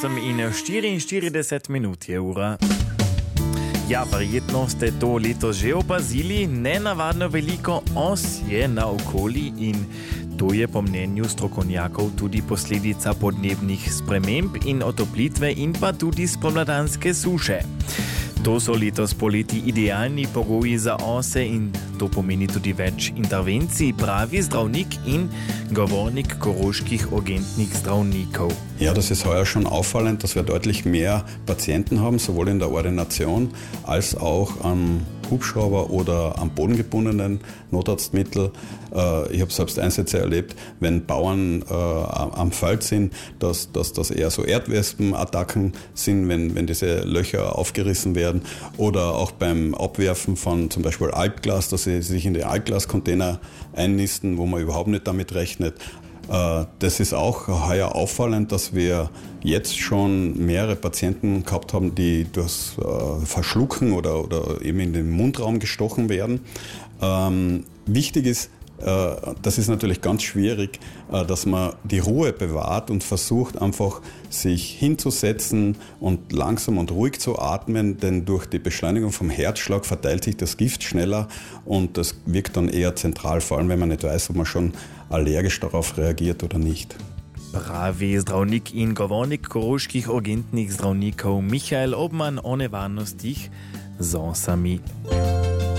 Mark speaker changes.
Speaker 1: 8 in 44 minuti ura. Ja, verjetno ste to letos že opazili, nenavadno veliko os je na okoli in to je po mnenju strokovnjakov tudi posledica podnebnih sprememb in otoplitve in pa tudi spomladanske suše. To so letos poleti idealni pogoji za ose in to pomeni tudi več intervencij, pravi zdravnik in govornik koroških urgentnih zdravnikov.
Speaker 2: Ja, das ist heuer schon auffallend, dass wir deutlich mehr Patienten haben, sowohl in der Ordination als auch am Hubschrauber oder am bodengebundenen Notarztmittel. Ich habe selbst Einsätze erlebt, wenn Bauern am Feld sind, dass das eher so Erdwespenattacken sind, wenn diese Löcher aufgerissen werden, oder auch beim Abwerfen von zum Beispiel Altglas, dass sie sich in die Altglascontainer einnisten, wo man überhaupt nicht damit rechnet. Das ist auch heuer auffallend, dass wir jetzt schon mehrere Patienten gehabt haben, die durchs Verschlucken oder eben in den Mundraum gestochen werden. Wichtig ist, das ist natürlich ganz schwierig, dass man die Ruhe bewahrt und versucht einfach sich hinzusetzen und langsam und ruhig zu atmen, denn durch die Beschleunigung vom Herzschlag verteilt sich das Gift schneller und das wirkt dann eher zentral, vor allem wenn man nicht weiß, ob man schon allergisch darauf reagiert oder nicht.
Speaker 1: Pravi zdravnik in govornik koroških urgentnih zdravnikov Michael Obman o nevarnostih z osami.